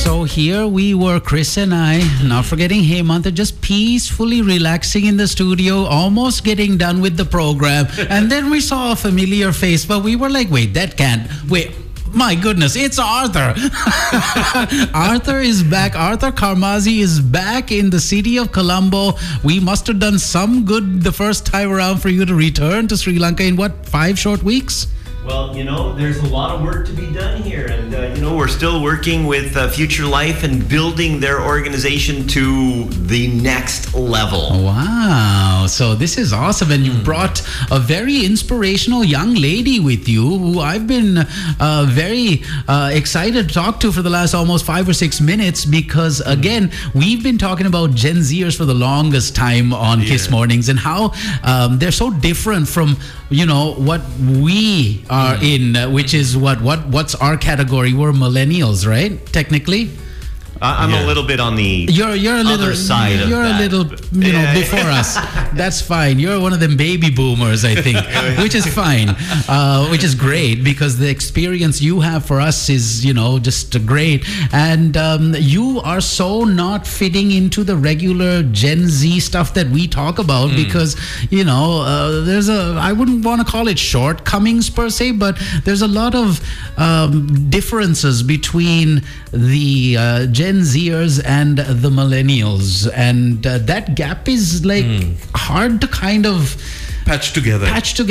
So here we were, Chris and I, not forgetting Hemant, just peacefully relaxing in the studio, almost getting done with the program. And then we saw a familiar face, but we were like, wait, that can't, wait. My goodness, it's Arthur. Arthur is back. Arthur Karmazi is back in the city of Colombo. We must have done some good the first time around for you to return to Sri Lanka in what, 5 short weeks? Well, there's a lot of work to be done here. And, we're still working with Future Life and building their organization to the next level. Wow. So this is awesome. And you brought a very inspirational young lady with you who I've been very excited to talk to for the last almost 5 or 6 minutes because, again, we've been talking about Gen Zers for the longest time on Kiss Mornings and how they're so different from, what we are in, which is what's our category? We're millennials, right? Technically. I'm a little bit on the you're a little other side of you're that. a little before us. That's fine. You're one of them baby boomers, I think, which is fine, which is great because the experience you have for us is just great. And you are so not fitting into the regular Gen Z stuff that we talk about because there's I wouldn't want to call it shortcomings per se, but there's a lot of differences between the Gen Zers and the millennials, and that gap is like hard to kind of patch together.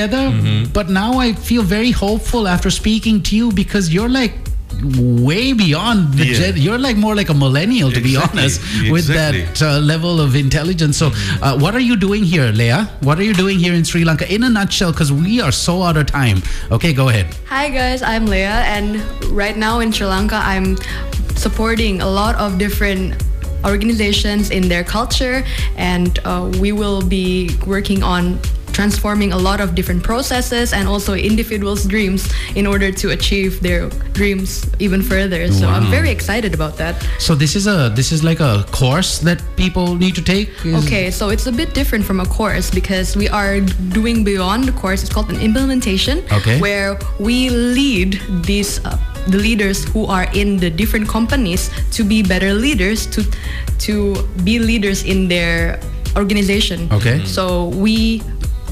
But now I feel very hopeful after speaking to you because you're like way beyond the gen. You're like more like a millennial, to be honest, with that level of intelligence. So what are you doing here, Leah? What are you doing here in Sri Lanka in a nutshell, because we are so out of time? Okay, go ahead. Hi guys, I'm Leah, and right now in Sri Lanka I'm supporting a lot of different organizations in their culture, and we will be working on transforming a lot of different processes and also individuals' dreams in order to achieve their dreams even further. So I'm very excited about that. So this is like a course that people need to take? Okay, so it's a bit different from a course because we are doing beyond the course. It's called an implementation, where we lead these the leaders who are in the different companies to be better leaders, to be leaders in their organization. Okay. So we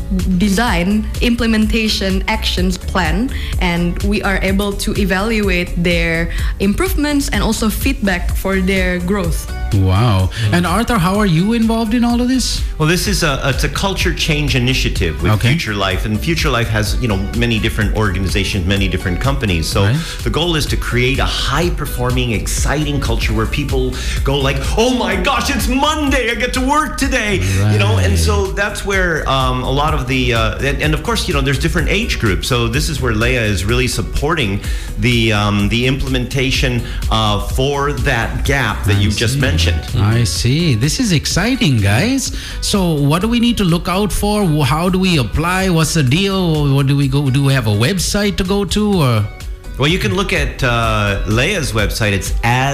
design implementation actions plan, and we are able to evaluate their improvements and also feedback for their growth. Wow. And Arthur, how are you involved in all of this? Well, this is it's a culture change initiative with Future Life, and Future Life has many different organizations, many different companies. So the goal is to create a high-performing, exciting culture where people go like, "Oh my gosh, it's Monday! I get to work today!" And so that's where a lot of the and of course there's different age groups. So this is where Leah is really supporting the implementation for that gap that you just mentioned. I see. This is exciting, guys. So what do we need to look out for? How do we apply? What's the deal? What do we go? Do we have a website to go to? Or? Well, you can look at Leah's website. It's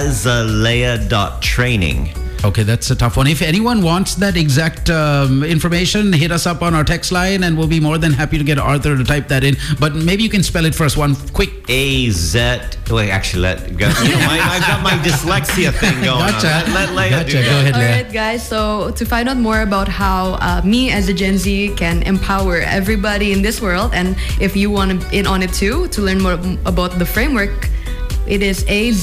azalea.training. Okay, that's a tough one. If anyone wants that exact information, hit us up on our text line and we'll be more than happy to get Arthur to type that in. But maybe you can spell it for us one quick. Wait, actually, I've got my dyslexia thing going on. Let Leah do that. Go ahead, Leah. Alright guys, so to find out more about how me as a Gen Z can empower everybody in this world, and if you want to in on it too, to learn more about the framework, it is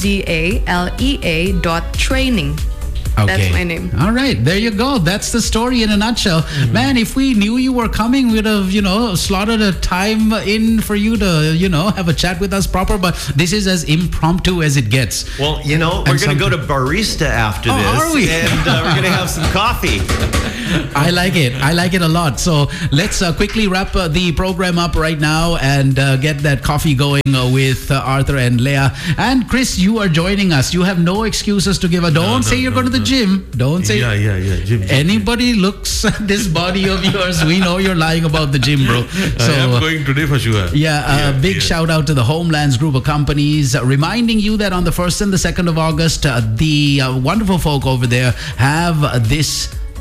azalea.training. Okay. That's my name. All right, there you go. That's the story in a nutshell. Man, if we knew you were coming, we'd have, slotted a time in for you to, have a chat with us proper. But this is as impromptu as it gets. Well, we're going to go to Barista after this. Are we? And we're going to have some coffee. I like it. I like it a lot. So let's quickly wrap the program up right now and get that coffee going with Arthur and Leah. And Chris, you are joining us. You have no excuses to give. Don't say you're going to the gym. Don't say. Gym. Anybody looks at this body of yours, we know you're lying about the gym, bro. So I'm going today for sure. Big shout out to the Homelands group of companies, reminding you that on the 1st and the 2nd of August, the wonderful folk over there have this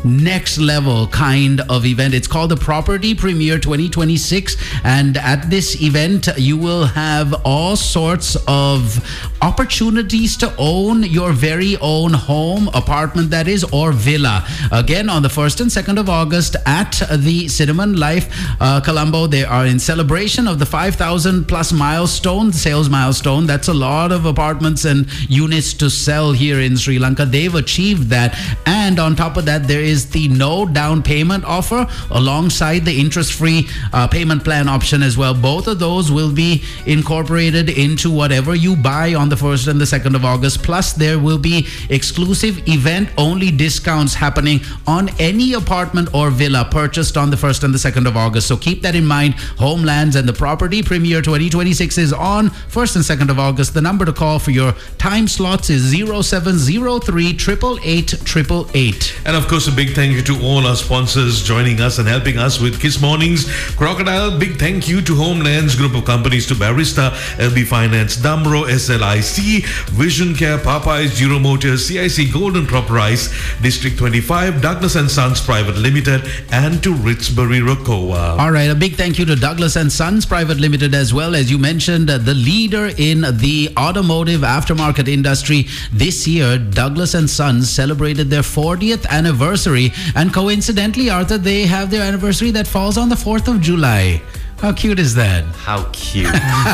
next level kind of event. It's called the Property Premiere 2026, and at this event you will have all sorts of opportunities to own your very own home, apartment that is, or villa. Again, on the 1st and 2nd of August at the Cinnamon Life Colombo. They are in celebration of the 5,000 plus sales milestone. That's a lot of apartments and units to sell here in Sri Lanka. They've achieved that, and on top of that there is the no down payment offer alongside the interest-free payment plan option as well. Both of those will be incorporated into whatever you buy on the 1st and the 2nd of August. Plus there will be exclusive event only discounts happening on any apartment or villa purchased on the 1st and the 2nd of August. So keep that in mind. Homelands and the Property Premiere 2026 is on 1st and 2nd of August. The number to call for your time slots is 0703 888 888. And of course, a big thank you to all our sponsors joining us and helping us with Kiss Mornings. Crocodile, big thank you to Homelands Group of Companies, to Barista, LB Finance, Damro, SLIC, Vision Care, Popeyes, Giro Motors, CIC Golden Crop Rice, District 25, Douglas & Sons Private Limited, and to Ritzbury Rokoa. All right, a big thank you to Douglas & Sons Private Limited as well. As you mentioned, the leader in the automotive aftermarket industry. This year, Douglas & Sons celebrated their 40th anniversary, and coincidentally, Arthur, they have their anniversary that falls on the 4th of July. How cute is that? How cute.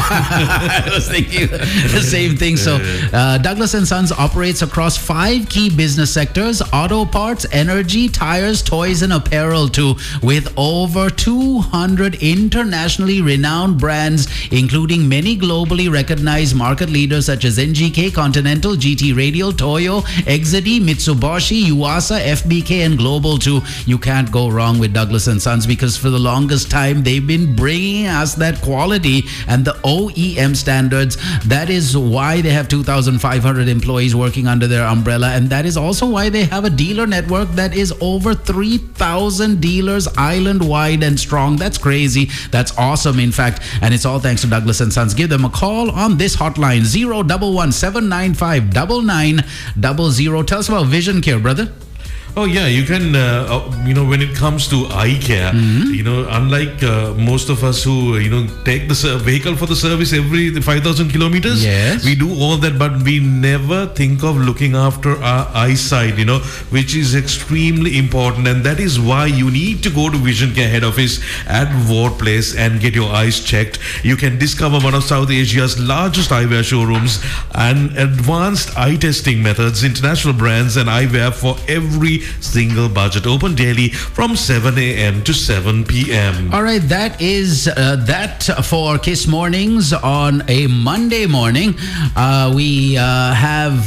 I was thinking the same thing. So Douglas & Sons operates across 5 key business sectors: auto parts, energy, tires, toys, and apparel too, with over 200 internationally renowned brands, including many globally recognized market leaders such as NGK, Continental, GT Radial, Toyo, Exedy, Mitsubishi, Yuasa, FBK, and Global too. You can't go wrong with Douglas & Sons, because for the longest time they've been bringing us that quality and the OEM standards. That is why they have 2,500 employees working under their umbrella, and that is also why they have a dealer network that is over 3,000 dealers island-wide and strong. That's crazy. That's awesome, in fact, and it's all thanks to Douglas & Sons. Give them a call on this hotline, 011 795 9900. Tell us about Vision Care, brother. Oh yeah, you can, when it comes to eye care, unlike most of us who, take the vehicle for the service every 5,000 kilometers, yes, we do all that, but we never think of looking after our eyesight, which is extremely important. And that is why you need to go to Vision Care head office at Ward Place and get your eyes checked. You can discover one of South Asia's largest eyewear showrooms and advanced eye testing methods, international brands and eyewear for every single budget. Open daily from 7 a.m. to 7 p.m. All right, that is that for Kiss Mornings on a Monday morning. We have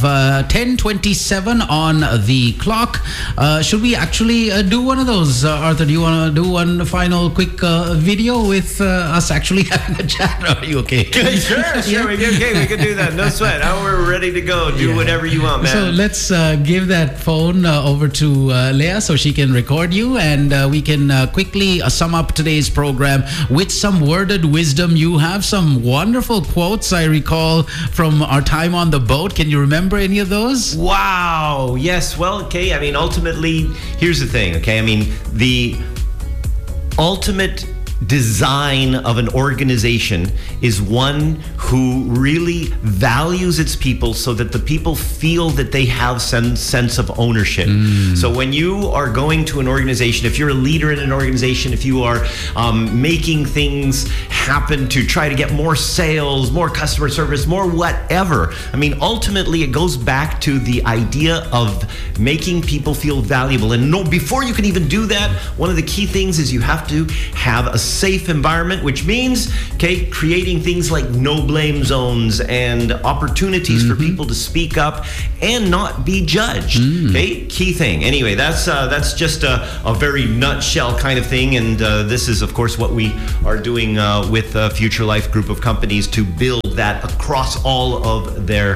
10:27 on the clock. Should we actually do one of those, Arthur? Do you want to do one final quick video with us actually having a chat? Are you okay? Sure. Okay, we can do that. No sweat. Now we're ready to go. Do whatever you want, man. So let's give that phone over to Leah so she can record you, and we can quickly sum up today's program with some worded wisdom. You have some wonderful quotes, I recall, from our time on the boat. Can you remember any of those? Wow. Yes. Well, okay. I mean, ultimately, here's the thing, okay? I mean, the ultimate design of an organization is one who really values its people so that the people feel that they have some sense of ownership. So when you are going to an organization, if you're a leader in an organization, if you are making things happen to try to get more sales, more customer service, more whatever, I mean, ultimately it goes back to the idea of making people feel valuable. And no, before you can even do that, one of the key things is you have to have a safe environment, which means, okay, creating things like no blame zones and opportunities for people to speak up and not be judged. Okay, key thing. Anyway, that's just a very nutshell kind of thing, and this is, of course, what we are doing with Future Life Group of Companies to build that across all of their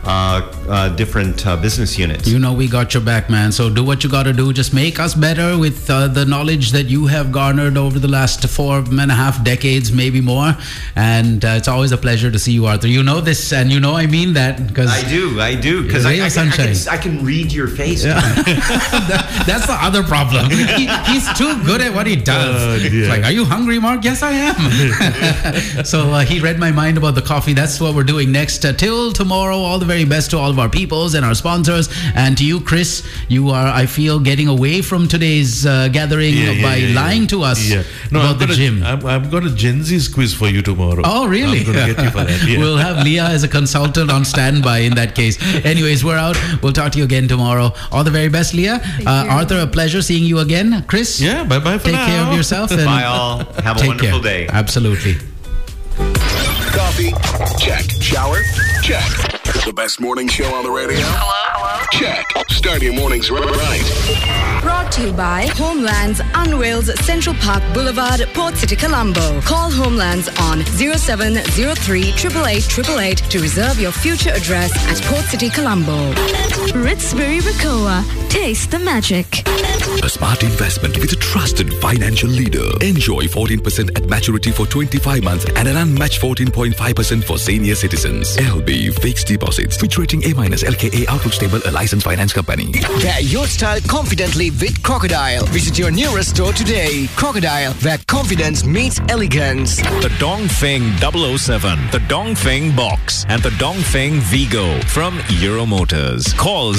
different business units. You know we got your back, man. So do what you got to do. Just make us better with the knowledge that you have garnered over the last 4.5 decades, maybe more. And it's always a pleasure to see you, Arthur. You know this, and you know I mean that. Because I do. Because I can read your face. Yeah. That's the other problem. He's too good at what he does. It's like, are you hungry, Mark? Yes, I am. So he read my mind about the coffee. That's what we're doing next. Till tomorrow, all the very best to all of our peoples and our sponsors. And to you, Chris, you are, I feel, getting away from today's gathering by lying to us about the gym. I've got a Gen Z's quiz for you tomorrow. Oh, really? I'm going to get you for that. We'll have Leah as a consultant on standby in that case. Anyways, we're out. We'll talk to you again tomorrow. All the very best, Leah. Arthur, a pleasure seeing you again. Chris? Yeah, bye-bye for now. Take care of yourself. And bye all. Have a wonderful day. Absolutely. Coffee? Check. Shower? Check. The best morning show on the radio? Hello? Check. Start your mornings right. Brought to you by Homelands unveils Central Park Boulevard, Port City, Colombo. Call Homelands on 0703 888 to reserve your future address at Port City, Colombo. Ritzbury Rakoa. Taste the magic. A smart investment with a trusted financial leader. Enjoy 14% at maturity for 25 months and an unmatched 14.5% for senior citizens. LB Fixed Deposits. Fitch rating A- LKA Outlook Stable, a licensed finance company. Wear your style confidently with Crocodile. Visit your nearest store today. Crocodile, where confidence meets elegance. The Dongfeng 007, the Dongfeng Box, and the Dongfeng Vigo from Euro Motors. Call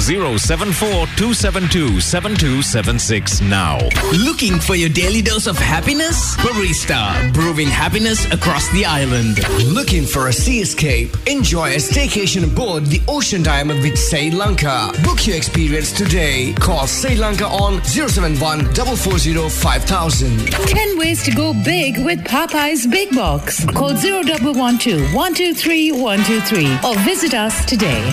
074-272-7276 now. Looking for your daily dose of happiness? Barista, brewing happiness across the island. Looking for a sea escape? Enjoy a staycation aboard the Ocean Diamond with Sri Lanka. Book your experience today. Call Sri Lanka on 071 440 5000. 10 ways to go big with Popeye's Big Box. Call 0112 123 123 or visit us today.